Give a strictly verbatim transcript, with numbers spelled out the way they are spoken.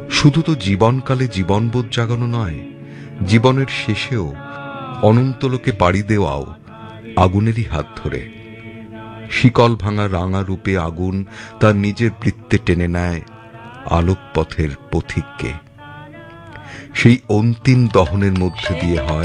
শুধু তো জীবনকালে জীবনবোধ জাগানো নয়, জীবনের শেষেও অনন্তলোকে পাড়ি দেওয়াও আগুনেরই হাত ধরে। শিকল ভাঙা রাঙা রূপে আগুন তার নিজের বৃত্তে টেনে নেয় আলোকপথের পথিককে। সেই অন্তিম দহনের মধ্যে দিয়ে হয়